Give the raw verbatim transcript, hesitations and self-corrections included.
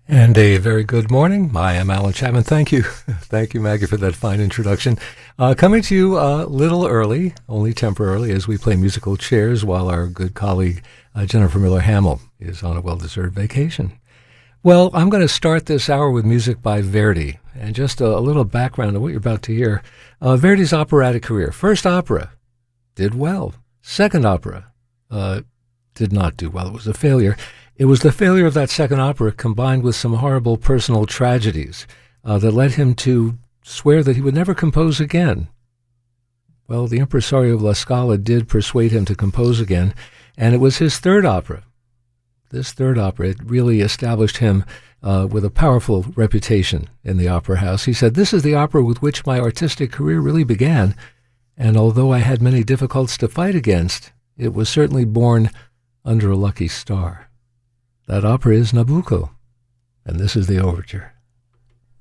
And a very good morning. I am Alan Chapman. Thank you. Thank you, Maggie, for that fine introduction. Uh, coming to you a little early, only temporarily, as we play musical chairs while our good colleague uh, Jennifer Miller-Hamill is on a well-deserved vacation. Well, I'm going to start this hour with music by Verdi. And just a, a little background of what you're about to hear. Uh, Verdi's operatic career. First opera, did well. Second opera, uh, did not do well. It was a failure. It was the failure of that second opera combined with some horrible personal tragedies uh, that led him to swear that he would never compose again. Well, the impresario of La Scala did persuade him to compose again, and it was his third opera. This third opera, it really established him uh, with a powerful reputation in the opera house. He said, "This is the opera with which my artistic career really began, and although I had many difficulties to fight against, it was certainly born under a lucky star." That opera is Nabucco, and this is the overture.